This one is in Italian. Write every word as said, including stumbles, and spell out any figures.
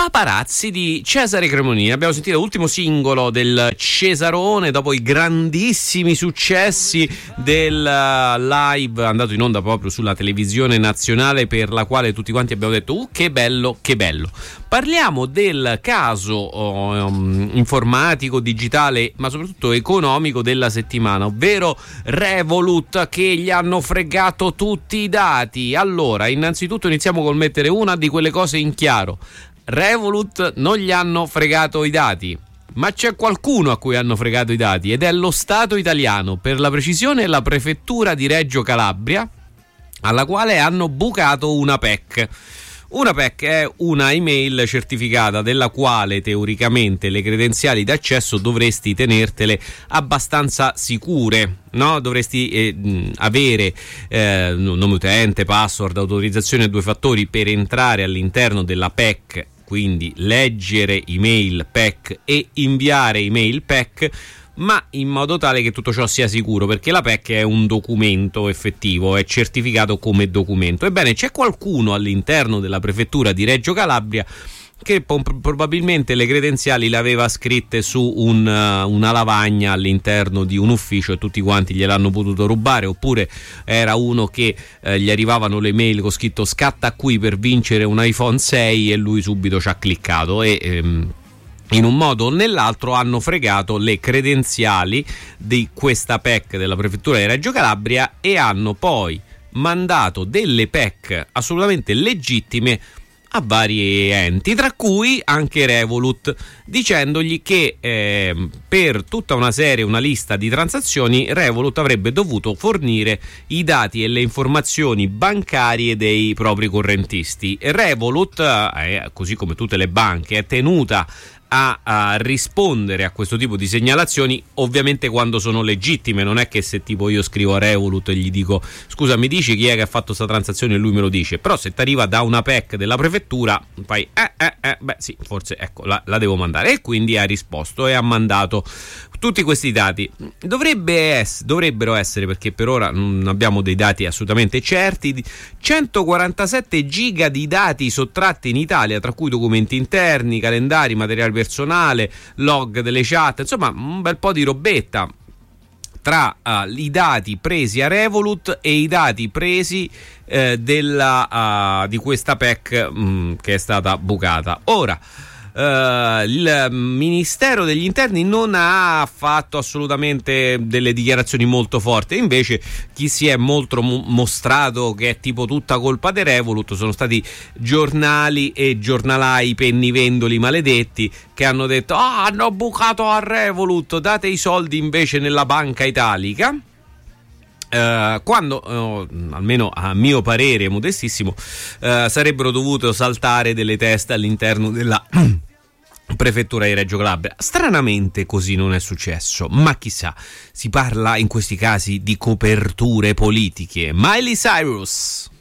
Paparazzi di Cesare Cremonini. Abbiamo sentito l'ultimo singolo del Cesarone dopo i grandissimi successi del live andato in onda proprio sulla televisione nazionale, per la quale tutti quanti abbiamo detto uh, che bello, che bello. Parliamo del caso um, informatico, digitale, ma soprattutto economico della settimana, ovvero Revolut, che gli hanno fregato tutti i dati. Allora, innanzitutto iniziamo col mettere una di quelle cose in chiaro. Revolut non gli hanno fregato i dati, ma c'è qualcuno a cui hanno fregato i dati, ed è lo Stato italiano, per la precisione la prefettura di Reggio Calabria, alla quale hanno bucato una P E C. Una P E C è una email certificata della quale teoricamente le credenziali d'accesso dovresti tenertele abbastanza sicure, no? Dovresti eh, avere eh, nome utente, password, autorizzazione a due fattori per entrare all'interno della P E C, quindi leggere email P E C e inviare email P E C, ma in modo tale che tutto ciò sia sicuro, perché la P E C è un documento effettivo, è certificato come documento. Ebbene, c'è qualcuno all'interno della prefettura di Reggio Calabria che po- probabilmente le credenziali le aveva scritte su un, uh, una lavagna all'interno di un ufficio e tutti quanti gliel'hanno potuto rubare, oppure era uno che uh, gli arrivavano le mail con scritto scatta qui per vincere un iPhone sei e lui subito ci ha cliccato e... Um, in un modo o nell'altro hanno fregato le credenziali di questa P E C della prefettura di Reggio Calabria e hanno poi mandato delle P E C assolutamente legittime a vari enti, tra cui anche Revolut, dicendogli che eh, per tutta una serie, una lista di transazioni, Revolut avrebbe dovuto fornire i dati e le informazioni bancarie dei propri correntisti. Revolut, eh, così come tutte le banche, è tenuta A, a rispondere a questo tipo di segnalazioni, ovviamente quando sono legittime. Non è che se tipo io scrivo a Revolut e gli dico scusa mi dici chi è che ha fatto questa transazione e lui me lo dice, però se ti arriva da una P E C della prefettura fai eh eh eh beh sì, forse ecco la, la devo mandare, e quindi ha risposto e ha mandato tutti questi dati. Dovrebbe ess- dovrebbero essere, perché per ora non abbiamo dei dati assolutamente certi, centoquarantasette giga di dati sottratti in Italia, tra cui documenti interni, calendari, materiale personale, log delle chat, insomma un bel po' di robetta tra uh, i dati presi a Revolut e i dati presi uh, della, uh, di questa P E C um, che è stata bucata. Ora Uh, il Ministero degli Interni non ha fatto assolutamente delle dichiarazioni molto forti, invece chi si è molto mo- mostrato che è tipo tutta colpa di Revolut sono stati giornali e giornalai pennivendoli maledetti che hanno detto ah, hanno bucato a Revolut, date i soldi invece nella banca italica. Uh, quando, uh, almeno a mio parere modestissimo, uh, sarebbero dovuto saltare delle teste all'interno della prefettura di Reggio Calabria. Stranamente così non è successo, ma chissà, si parla in questi casi di coperture politiche. Miley Cyrus.